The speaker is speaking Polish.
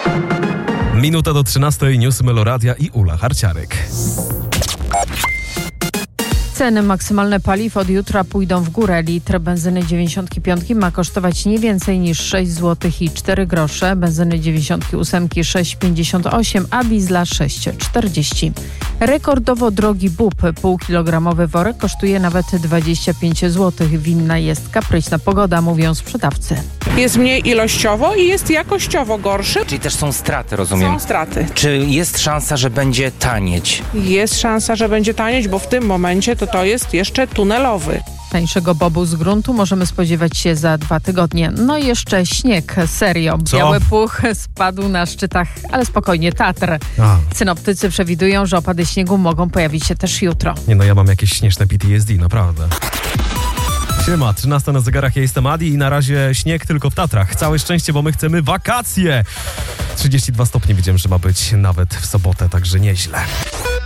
Minuta do 13, newsy Meloradia i Ula Harciarek. Ceny maksymalne paliw od jutra pójdą w górę. Litr benzyny 95 ma kosztować nie więcej niż 6 zł i 4 grosze, benzyny 98 6,58, a diesla 6,40. Rekordowo drogi bób, półkilogramowy worek kosztuje nawet 25 zł. Winna jest kapryśna pogoda, mówią sprzedawcy. Jest mniej ilościowo i jest jakościowo gorszy. Czyli też są straty, rozumiem. Są straty. Czy jest szansa, że będzie tanieć? Jest szansa, że będzie tanieć, bo w tym momencie to jest jeszcze tunelowy. Tańszego bobu z gruntu możemy spodziewać się za 2 tygodnie. No i jeszcze śnieg, serio. Co? Biały puch spadł na szczytach, ale spokojnie, Tatr. Synoptycy przewidują, że opady śniegu mogą pojawić się też jutro. Nie no, ja mam jakieś śnieżne PTSD, naprawdę. Siema, 13 na zegarach, ja jestem Adi i na razie śnieg tylko w Tatrach. Całe szczęście, bo my chcemy wakacje. 32 stopnie widziałem, że ma być nawet w sobotę, także nieźle.